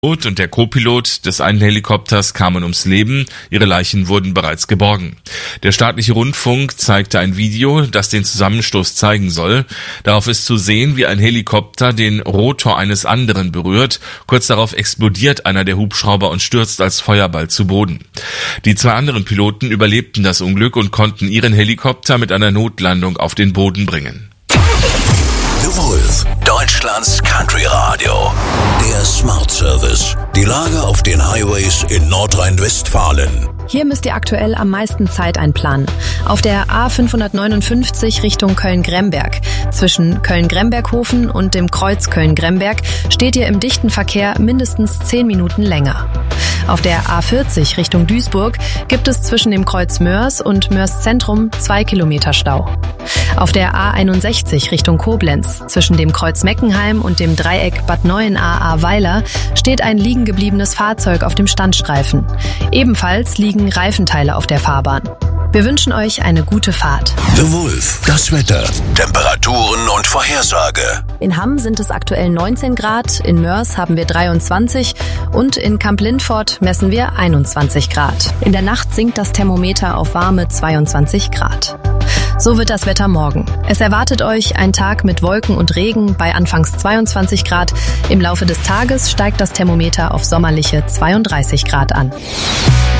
Und der Co-Pilot des einen Helikopters kamen ums Leben, ihre Leichen wurden bereits geborgen. Der staatliche Rundfunk zeigte ein Video, das den Zusammenstoß zeigen soll. Darauf ist zu sehen, wie ein Helikopter den Rotor eines anderen berührt. Kurz darauf explodiert einer der Hubschrauber und stürzt als Feuerball zu Boden. Die zwei anderen Piloten überlebten das Unglück und konnten ihren Helikopter mit einer Notlandung auf den Boden bringen. The Wolf, Deutschlands Country Radio. Der Smart Service. Die Lage auf den Highways in Nordrhein-Westfalen. Hier müsst ihr aktuell am meisten Zeit einplanen. Auf der A559 Richtung Köln-Gremberg. Zwischen Köln-Gremberghofen und dem Kreuz Köln-Gremberg steht ihr im dichten Verkehr mindestens 10 Minuten länger. Auf der A40 Richtung Duisburg gibt es zwischen dem Kreuz Mörs und Mörs Zentrum 2 Kilometer Stau. Auf der A61 Richtung Koblenz zwischen dem Kreuz Meckenheim und dem Dreieck Bad Neuenahr-Ahrweiler steht ein liegen gebliebenes Fahrzeug auf dem Standstreifen. Ebenfalls liegen Reifenteile auf der Fahrbahn. Wir wünschen euch eine gute Fahrt. The Wolf, das Wetter, Temperaturen und Vorhersage. In Hamm sind es aktuell 19 Grad, in Mörs haben wir 23 und in Kamp-Lindfort messen wir 21 Grad. In der Nacht sinkt das Thermometer auf warme 22 Grad. So wird das Wetter morgen. Es erwartet euch ein Tag mit Wolken und Regen bei anfangs 22 Grad. Im Laufe des Tages steigt das Thermometer auf sommerliche 32 Grad an.